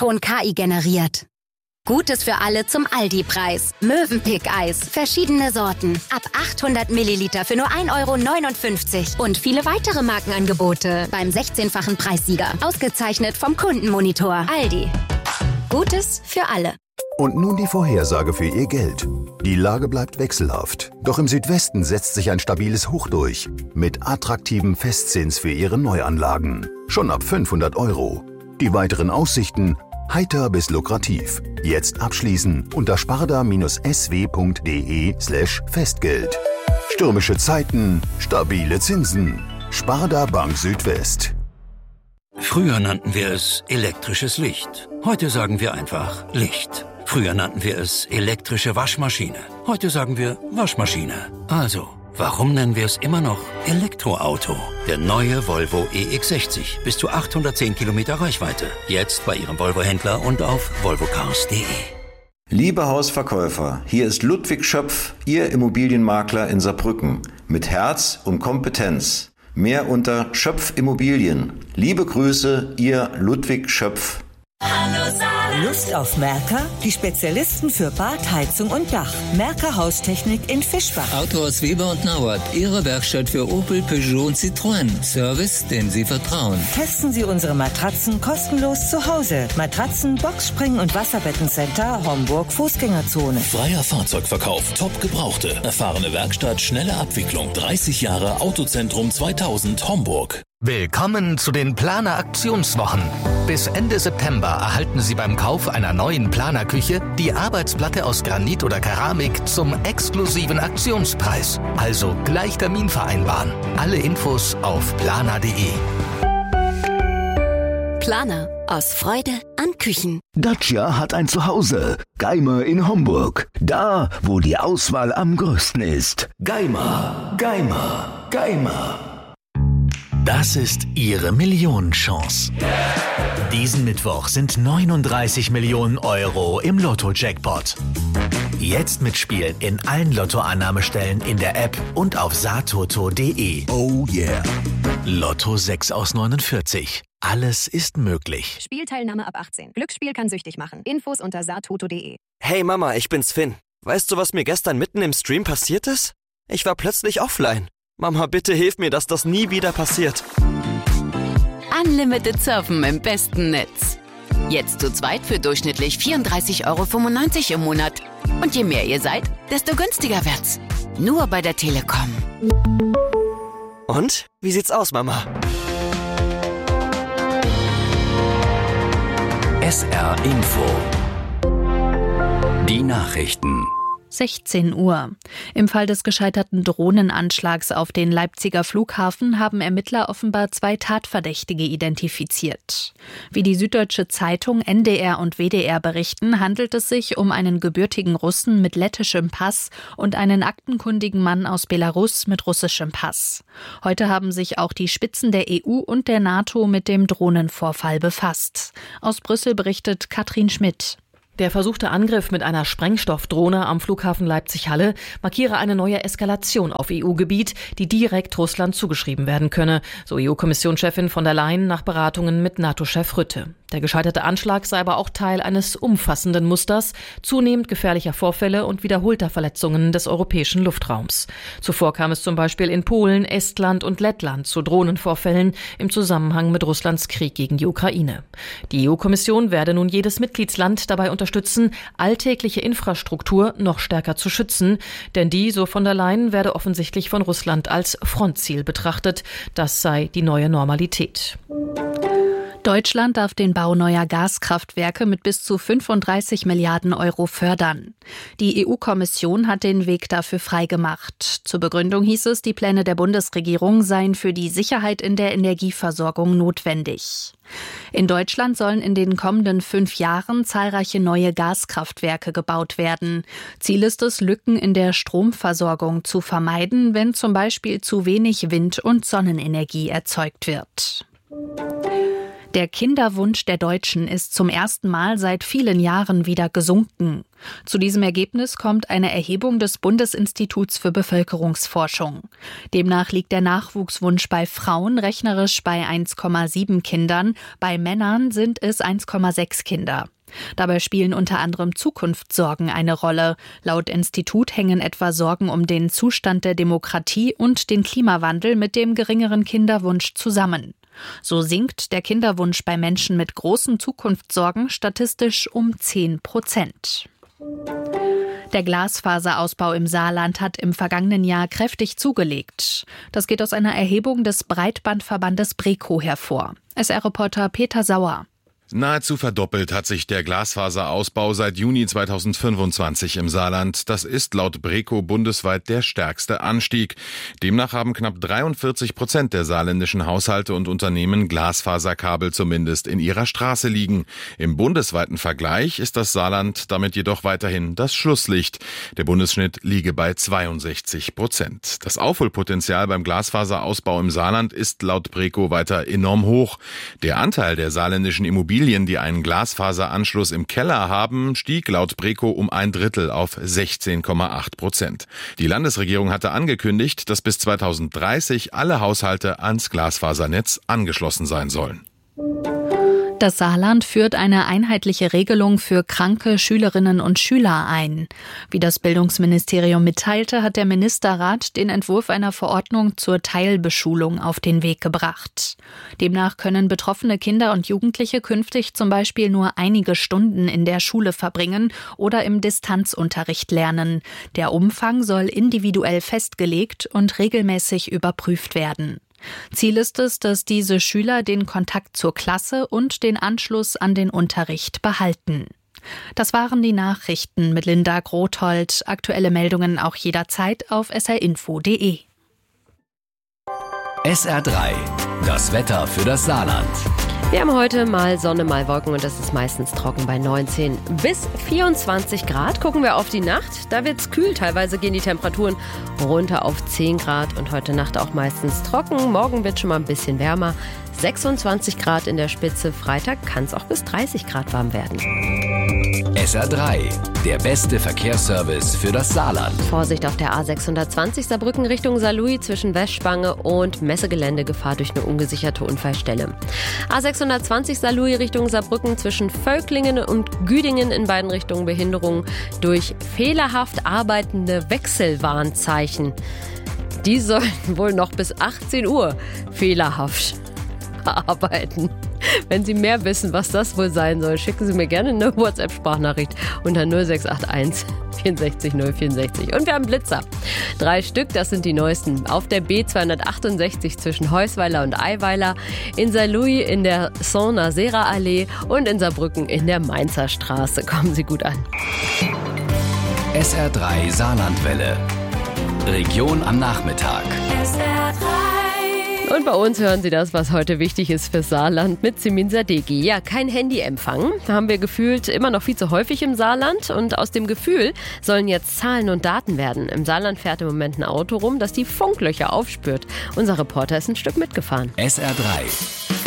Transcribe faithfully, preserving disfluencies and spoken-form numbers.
Ton K I generiert. Gutes für alle zum Aldi-Preis. Mövenpick-Eis. Verschiedene Sorten. Ab achthundert Milliliter für nur ein Euro neunundfünfzig. Und viele weitere Markenangebote beim sechzehnfachen Preissieger. Ausgezeichnet vom Kundenmonitor. Aldi. Gutes für alle. Und nun die Vorhersage für Ihr Geld. Die Lage bleibt wechselhaft. Doch im Südwesten setzt sich ein stabiles Hoch durch. Mit attraktivem Festzins für Ihre Neuanlagen. Schon ab fünfhundert Euro. Die weiteren Aussichten: heiter bis lukrativ. Jetzt abschließen unter sparda-sw.de slash Festgeld. Stürmische Zeiten, stabile Zinsen. Sparda Bank Südwest. Früher nannten wir es elektrisches Licht. Heute sagen wir einfach Licht. Früher nannten wir es elektrische Waschmaschine. Heute sagen wir Waschmaschine. Also, warum nennen wir es immer noch Elektroauto? Der neue Volvo E X sechzig. Bis zu achthundertzehn Kilometer Reichweite. Jetzt bei Ihrem Volvo-Händler und auf volvo cars punkt de. Liebe Hausverkäufer, hier ist Ludwig Schöpf, Ihr Immobilienmakler in Saarbrücken. Mit Herz und Kompetenz. Mehr unter Schöpf Immobilien. Liebe Grüße, Ihr Ludwig Schöpf. Hallo Saarland. Lust auf Merker? Die Spezialisten für Bad, Heizung und Dach. Merker Haustechnik in Fischbach. Autohaus Weber und Nauert. Ihre Werkstatt für Opel, Peugeot und Citroën. Service, dem Sie vertrauen. Testen Sie unsere Matratzen kostenlos zu Hause. Matratzen, Boxspring und Wasserbettencenter Homburg Fußgängerzone. Freier Fahrzeugverkauf, top Gebrauchte. Erfahrene Werkstatt, schnelle Abwicklung. dreißig Jahre Autozentrum zweitausend Homburg. Willkommen zu den Planer Aktionswochen. Bis Ende September erhalten Sie beim Kauf einer neuen Planer-Küche die Arbeitsplatte aus Granit oder Keramik zum exklusiven Aktionspreis. Also gleich Termin vereinbaren. Alle Infos auf planer punkt de. Planer. Aus Freude an Küchen. Dacia hat ein Zuhause. Geimer in Homburg. Da, wo die Auswahl am größten ist. Geimer, Geimer, Geimer. Das ist Ihre Millionenchance. Diesen Mittwoch sind neununddreißig Millionen Euro im Lotto-Jackpot. Jetzt mitspielen in allen Lottoannahmestellen in der App und auf saartoto punkt de. Oh yeah. Lotto sechs aus neunundvierzig. Alles ist möglich. Spielteilnahme ab achtzehn. Glücksspiel kann süchtig machen. Infos unter saartoto punkt de. Hey Mama, ich bin's Finn. Weißt du, was mir gestern mitten im Stream passiert ist? Ich war plötzlich offline. Mama, bitte hilf mir, dass das nie wieder passiert. Unlimited Surfen im besten Netz. Jetzt zu zweit für durchschnittlich vierunddreißig Euro fünfundneunzig im Monat. Und je mehr ihr seid, desto günstiger wird's. Nur bei der Telekom. Und? Wie sieht's aus, Mama? S R Info. Die Nachrichten. sechzehn Uhr. Im Fall des gescheiterten Drohnenanschlags auf den Leipziger Flughafen haben Ermittler offenbar zwei Tatverdächtige identifiziert. Wie die Süddeutsche Zeitung, N D R und W D R berichten, handelt es sich um einen gebürtigen Russen mit lettischem Pass und einen aktenkundigen Mann aus Belarus mit russischem Pass. Heute haben sich auch die Spitzen der E U und der NATO mit dem Drohnenvorfall befasst. Aus Brüssel berichtet Katrin Schmidt. Der versuchte Angriff mit einer Sprengstoffdrohne am Flughafen Leipzig-Halle markiere eine neue Eskalation auf E U-Gebiet, die direkt Russland zugeschrieben werden könne, so E U-Kommissionschefin von der Leyen nach Beratungen mit NATO-Chef Rutte. Der gescheiterte Anschlag sei aber auch Teil eines umfassenden Musters zunehmend gefährlicher Vorfälle und wiederholter Verletzungen des europäischen Luftraums. Zuvor kam es zum Beispiel in Polen, Estland und Lettland zu Drohnenvorfällen im Zusammenhang mit Russlands Krieg gegen die Ukraine. Die E U-Kommission werde nun jedes Mitgliedsland dabei unterstützen, alltägliche Infrastruktur noch stärker zu schützen, denn die, so von der Leyen, werde offensichtlich von Russland als Frontziel betrachtet. Das sei die neue Normalität. Deutschland darf den Bau neuer Gaskraftwerke mit bis zu fünfunddreißig Milliarden Euro fördern. Die E U-Kommission hat den Weg dafür freigemacht. Zur Begründung hieß es, die Pläne der Bundesregierung seien für die Sicherheit in der Energieversorgung notwendig. In Deutschland sollen in den kommenden fünf Jahren zahlreiche neue Gaskraftwerke gebaut werden. Ziel ist es, Lücken in der Stromversorgung zu vermeiden, wenn zum Beispiel zu wenig Wind- und Sonnenenergie erzeugt wird. Der Kinderwunsch der Deutschen ist zum ersten Mal seit vielen Jahren wieder gesunken. Zu diesem Ergebnis kommt eine Erhebung des Bundesinstituts für Bevölkerungsforschung. Demnach liegt der Nachwuchswunsch bei Frauen rechnerisch bei eins Komma sieben Kindern, bei Männern sind es eins Komma sechs Kinder. Dabei spielen unter anderem Zukunftssorgen eine Rolle. Laut Institut hängen etwa Sorgen um den Zustand der Demokratie und den Klimawandel mit dem geringeren Kinderwunsch zusammen. So sinkt der Kinderwunsch bei Menschen mit großen Zukunftssorgen statistisch um zehn Prozent. Der Glasfaserausbau im Saarland hat im vergangenen Jahr kräftig zugelegt. Das geht aus einer Erhebung des Breitbandverbandes BREKO hervor. S R-Reporter Peter Sauer. Nahezu verdoppelt hat sich der Glasfaserausbau seit Juni zweitausendfünfundzwanzig im Saarland. Das ist laut BREKO bundesweit der stärkste Anstieg. Demnach haben knapp dreiundvierzig Prozent der saarländischen Haushalte und Unternehmen Glasfaserkabel zumindest in ihrer Straße liegen. Im bundesweiten Vergleich ist das Saarland damit jedoch weiterhin das Schlusslicht. Der Bundesschnitt liege bei zweiundsechzig Prozent. Das Aufholpotenzial beim Glasfaserausbau im Saarland ist laut BREKO weiter enorm hoch. Der Anteil der saarländischen Immobilien, die einen Glasfaseranschluss im Keller haben, stieg laut BREKO um ein Drittel auf sechzehn Komma acht Prozent. Die Landesregierung hatte angekündigt, dass bis zweitausenddreißig alle Haushalte ans Glasfasernetz angeschlossen sein sollen. Das Saarland führt eine einheitliche Regelung für kranke Schülerinnen und Schüler ein. Wie das Bildungsministerium mitteilte, hat der Ministerrat den Entwurf einer Verordnung zur Teilbeschulung auf den Weg gebracht. Demnach können betroffene Kinder und Jugendliche künftig zum Beispiel nur einige Stunden in der Schule verbringen oder im Distanzunterricht lernen. Der Umfang soll individuell festgelegt und regelmäßig überprüft werden. Ziel ist es, dass diese Schüler den Kontakt zur Klasse und den Anschluss an den Unterricht behalten. Das waren die Nachrichten mit Linda Grothold. Aktuelle Meldungen auch jederzeit auf s r info punkt d e. S R drei, das Wetter für das Saarland. Wir haben heute mal Sonne, mal Wolken und es ist meistens trocken bei neunzehn bis vierundzwanzig Grad. Gucken wir auf die Nacht, da wird's kühl. Teilweise gehen die Temperaturen runter auf zehn Grad und heute Nacht auch meistens trocken. Morgen wird schon mal ein bisschen wärmer. sechsundzwanzig Grad in der Spitze. Freitag kann es auch bis dreißig Grad warm werden. S R drei, der beste Verkehrsservice für das Saarland. Vorsicht auf der A sechshundertzwanzig Saarbrücken Richtung Saarlouis zwischen Westspange und Messegelände. Gefahr durch eine ungesicherte Unfallstelle. A sechshundertzwanzig Saarlouis Richtung Saarbrücken zwischen Völklingen und Güdingen in beiden Richtungen Behinderung durch fehlerhaft arbeitende Wechselwarnzeichen. Die sollen wohl noch bis achtzehn Uhr fehlerhaft arbeiten. Wenn Sie mehr wissen, was das wohl sein soll, schicken Sie mir gerne eine WhatsApp-Sprachnachricht unter null sechs acht eins vierundsechzig null vierundsechzig. Und wir haben Blitzer. Drei Stück, das sind die neuesten. Auf der B zweihundertachtundsechzig zwischen Heusweiler und Eiweiler, in Saarlouis in der Saint-Nazaire-Allee und in Saarbrücken in der Mainzer Straße. Kommen Sie gut an. S R drei Saarlandwelle. Region am Nachmittag. S R drei. Und bei uns hören Sie das, was heute wichtig ist für Saarland mit Simin Sadeghi. Ja, kein Handyempfang. Da haben wir gefühlt immer noch viel zu häufig im Saarland. Und aus dem Gefühl sollen jetzt Zahlen und Daten werden. Im Saarland fährt im Moment ein Auto rum, das die Funklöcher aufspürt. Unser Reporter ist ein Stück mitgefahren. S R drei.